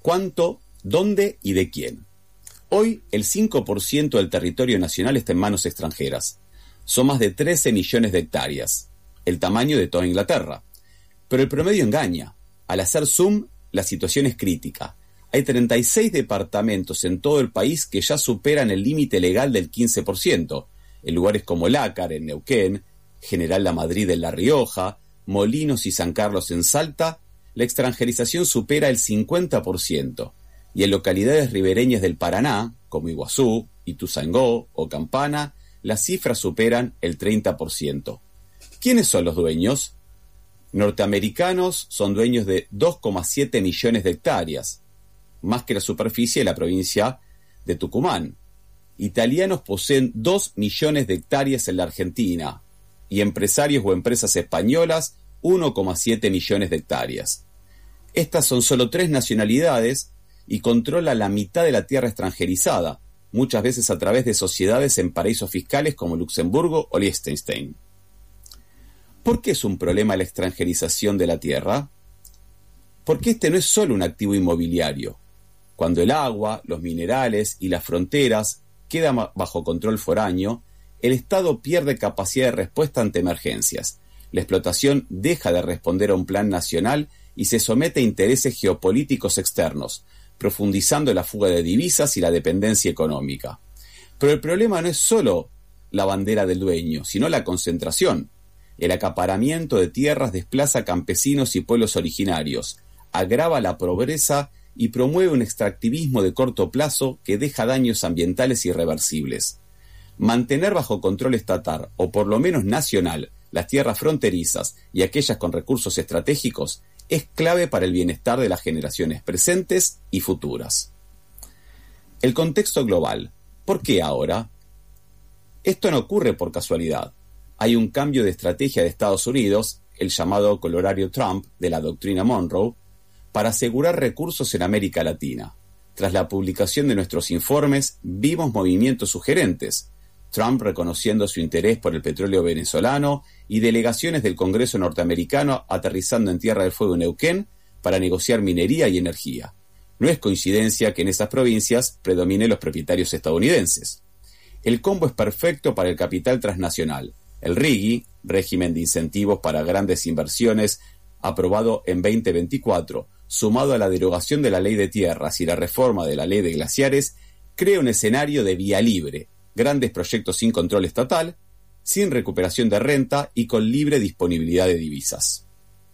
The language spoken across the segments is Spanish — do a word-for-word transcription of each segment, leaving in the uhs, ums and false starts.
¿Cuánto, dónde y de quién? Hoy, el cinco por ciento del territorio nacional está en manos extranjeras. Son más de trece millones de hectáreas, el tamaño de toda Inglaterra. Pero el promedio engaña. Al hacer zoom, la situación es crítica. Hay treinta y seis departamentos en todo el país que ya superan el límite legal del quince por ciento, en lugares como Lácar, en Neuquén, General La Madrid en La Rioja, Molinos y San Carlos en Salta, la extranjerización supera el cincuenta por ciento, y en localidades ribereñas del Paraná, como Iguazú, Ituzaingó o Campana, las cifras superan el treinta por ciento. ¿Quiénes son los dueños? Norteamericanos son dueños de dos coma siete millones de hectáreas, más que la superficie de la provincia de Tucumán. Italianos poseen dos millones de hectáreas en la Argentina, y empresarios o empresas españolas uno coma siete millones de hectáreas. Estas son solo tres nacionalidades y controlan la mitad de la tierra extranjerizada, muchas veces a través de sociedades en paraísos fiscales como Luxemburgo o Liechtenstein. ¿Por qué es un problema la extranjerización de la tierra? Porque este no es solo un activo inmobiliario. Cuando el agua, los minerales y las fronteras quedan bajo control foráneo, el Estado pierde capacidad de respuesta ante emergencias. La explotación deja de responder a un plan nacional y se somete a intereses geopolíticos externos, profundizando la fuga de divisas y la dependencia económica. Pero el problema no es solo la bandera del dueño, sino la concentración. El acaparamiento de tierras desplaza a campesinos y pueblos originarios, agrava la pobreza y promueve un extractivismo de corto plazo que deja daños ambientales irreversibles. Mantener bajo control estatal, o por lo menos nacional, las tierras fronterizas y aquellas con recursos estratégicos es clave para el bienestar de las generaciones presentes y futuras. El contexto global. ¿Por qué ahora? Esto no ocurre por casualidad. Hay un cambio de estrategia de Estados Unidos, el llamado colorario Trump de la doctrina Monroe, para asegurar recursos en América Latina. Tras la publicación de nuestros informes, vimos movimientos sugerentes. Trump reconociendo su interés por el petróleo venezolano y delegaciones del Congreso norteamericano aterrizando en Tierra del Fuego en Neuquén para negociar minería y energía. No es coincidencia que en esas provincias predominen los propietarios estadounidenses. El combo es perfecto para el capital transnacional. El R I G I, régimen de incentivos para grandes inversiones, aprobado en veinte veinticuatro, sumado a la derogación de la ley de tierras y la reforma de la ley de glaciares, crea un escenario de vía libre, grandes proyectos sin control estatal, sin recuperación de renta y con libre disponibilidad de divisas.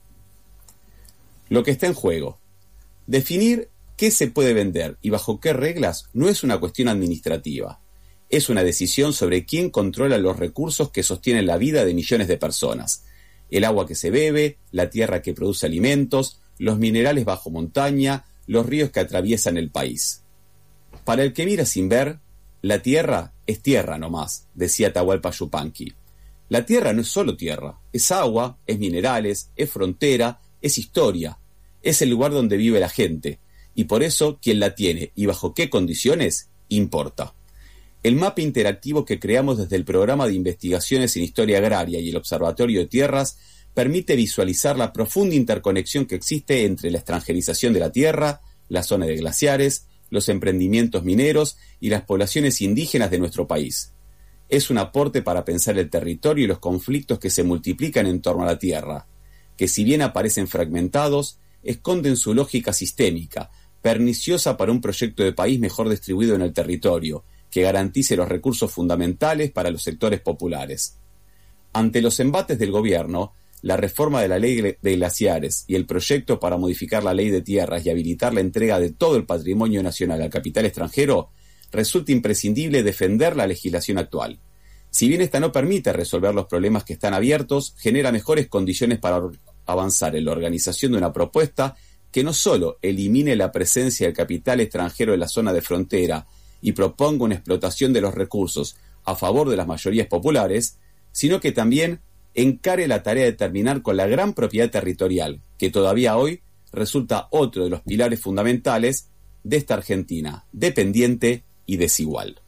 Lo que está en juego. Definir qué se puede vender y bajo qué reglas no es una cuestión administrativa. Es una decisión sobre quién controla los recursos que sostienen la vida de millones de personas. El agua que se bebe, la tierra que produce alimentos, los minerales bajo montaña, los ríos que atraviesan el país. Para el que mira sin ver, la tierra es tierra nomás, decía Atahualpa Yupanqui. La tierra no es solo tierra, es agua, es minerales, es frontera, es historia, es el lugar donde vive la gente, y por eso quien la tiene y bajo qué condiciones, importa. El mapa interactivo que creamos desde el Programa de Investigaciones en Historia Agraria y el Observatorio de Tierras permite visualizar la profunda interconexión que existe entre la extranjerización de la tierra, la zona de glaciares, los emprendimientos mineros y las poblaciones indígenas de nuestro país. Es un aporte para pensar el territorio y los conflictos que se multiplican en torno a la tierra, que si bien aparecen fragmentados, esconden su lógica sistémica, perniciosa para un proyecto de país mejor distribuido en el territorio, que garantice los recursos fundamentales para los sectores populares. Ante los embates del gobierno, la reforma de la ley de glaciares y el proyecto para modificar la ley de tierras y habilitar la entrega de todo el patrimonio nacional al capital extranjero, resulta imprescindible defender la legislación actual. Si bien esta no permite resolver los problemas que están abiertos, genera mejores condiciones para avanzar en la organización de una propuesta que no solo elimine la presencia del capital extranjero en la zona de frontera y proponga una explotación de los recursos a favor de las mayorías populares, sino que también encare la tarea de terminar con la gran propiedad territorial, que todavía hoy resulta otro de los pilares fundamentales de esta Argentina dependiente y desigual.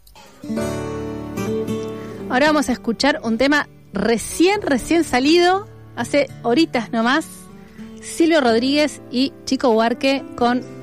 Ahora vamos a escuchar un tema recién, recién salido, hace horitas nomás, Silvio Rodríguez y Chico Buarque con